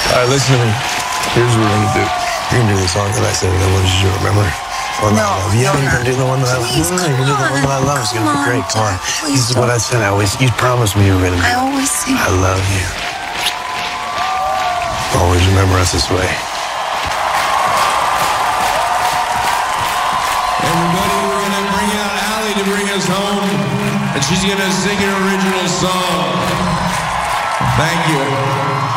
All right, listen to me. Here's what we're gonna do. You're gonna do the song that I said that I wanted you to remember. One that I love. Yeah, you're gonna do the one that I love. You're gonna do the one that I love. It's gonna be great. Come on. This is what I said. You promised me you were gonna do. I always sing. I love you. Always remember us this way. Everybody, we're gonna bring out Allie to bring us home, and she's gonna sing an original song. Thank you.